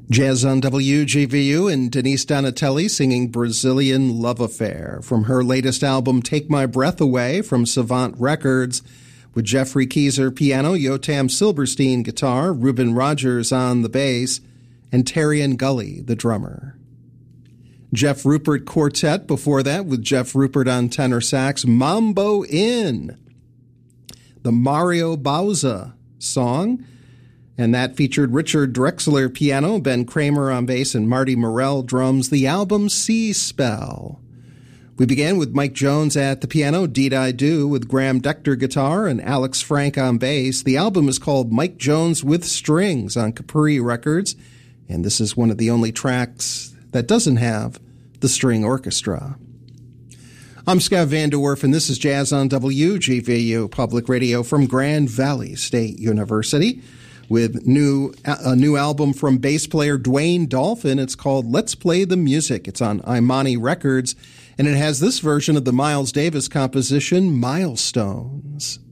Jazz on WGVU and Denise Donatelli singing Brazilian Love Affair from her latest album Take My Breath Away from Savant Records, with Jeffrey Keyser piano, Yotam Silberstein guitar, Reuben Rogers on the bass, and Terrian Gully the drummer. Jeff Rupert Quartet before that with Jeff Rupert on tenor sax, Mambo In, the Mario Bauza song. And that featured Richard Drexler piano, Ben Kramer on bass, and Marty Morell drums, the album Sea Spell. We began with Mike Jones at the piano, Deed I Do, with Graham Decter guitar and Alex Frank on bass. The album is called Mike Jones with Strings on Capri Records, and this is one of the only tracks that doesn't have the string orchestra. I'm Scott Van de Werf, and this is Jazz on WGVU Public Radio from Grand Valley State University, with a new album from bass player Dwayne Dolphin. It's called Let's Play the Music. It's on Imani Records, and it has this version of the Miles Davis composition, Milestones.